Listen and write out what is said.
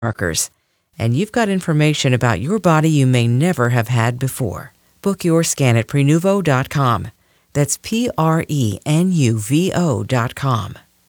markers, and you've got information about your body you may never have had before. Book your scan at Prenuvo.com. That's Prenuvo.com.